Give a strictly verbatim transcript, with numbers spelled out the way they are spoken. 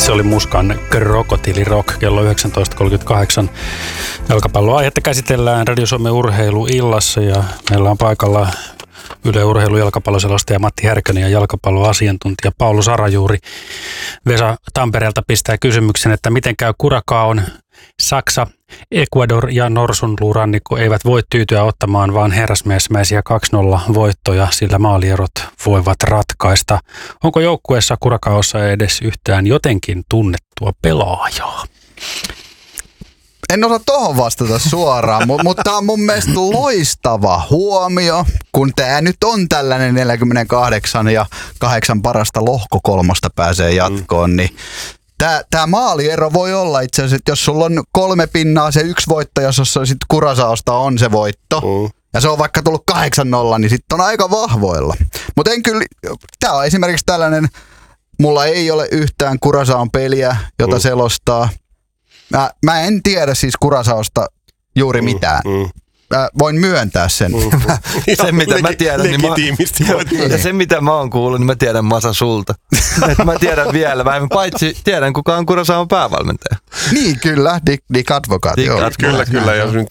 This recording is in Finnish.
Se oli Muskan Krokotiili Rock kello yhdeksäntoista kolmekymmentäkahdeksan. Jalkapalloaihetta käsitellään Radio Suomen urheiluillassa ja meillä on paikalla Yle Urheilu jalkapalloselostaja Matti Härkönen ja jalkapalloasiantuntija Paulu Sarajuuri. Vesa Tampereelta pistää kysymyksen, että miten käy Curaçaon. Saksa, Ecuador ja Norsunluurannikko eivät voi tyytyä ottamaan vaan herrasmiesmäisiä kaksi nolla voittoja, sillä maalierot voivat ratkaista. Onko joukkueessa Curaçaossa edes yhtään jotenkin tunnettua pelaajaa? En osaa tohon vastata suoraan, mutta tämä on mun mielestä loistava huomio, kun tämä nyt on tällainen neljäkymmentäkahdeksan ja kahdeksan parasta lohkokolmosta pääsee jatkoon, mm. niin Tämä, tämä maaliero voi olla itse asiassa, että jos sulla on kolme pinnaa se yksi voitto, jos sitten Curaçaosta on se voitto, mm. ja se on vaikka tullut kahdeksan nolla, niin sitten on aika vahvoilla. Mutta en kyllä, tämä on esimerkiksi tällainen, mulla ei ole yhtään Curaçaon peliä, jota mm. selostaa. Mä, mä en tiedä siis Curaçaosta juuri mitään. Mm. Mä voin myöntää sen. Mm-hmm. sen mitä mä tiedän, niin mä, ja sen mitä mä oon kuullut, niin mä tiedän Masa sulta. Et mä tiedän vielä vähemmän, paitsi tiedän kuka on Curaçaon päävalmentaja. Niin kyllä, Dick, Dick Advocaat. Dick joo. Advocaat. Kyllä, kyllä. Ja nyt